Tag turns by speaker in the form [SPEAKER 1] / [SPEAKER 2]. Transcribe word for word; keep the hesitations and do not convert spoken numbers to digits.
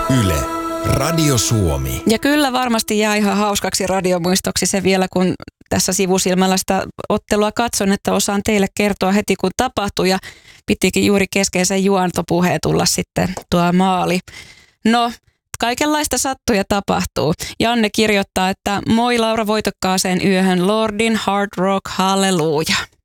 [SPEAKER 1] Yle, Radio Suomi.
[SPEAKER 2] Ja kyllä varmasti jää ihan hauskaksi radiomuistoksi se vielä, kun tässä sivusilmällä sitä ottelua katson, että osaan teille kertoa heti kun tapahtui ja pitikin juuri keskeisen juontopuheen tulla sitten tuo maali. No, kaikenlaista sattuu ja tapahtuu. Janne kirjoittaa, että moi Laura voitokkaaseen yöhön Lordin Hard Rock Halleluja.